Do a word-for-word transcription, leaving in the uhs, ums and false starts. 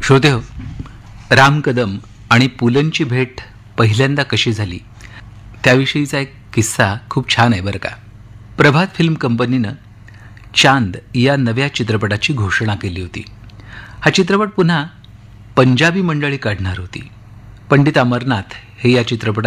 श्रोते हो, राम कदम आणि पुलंची भेट पहिल्यांदा कशी झाली त्याविषयीचा एक किस्सा खूप छान आहे बरं का. प्रभात फिल्म कंपनीनं चांद या नव्या चित्रपटाची घोषणा केली होती. हा चित्रपट पुन्हा पंजाबी मंडळी काढणार होती. पंडित अमरनाथ हे या चित्रपटात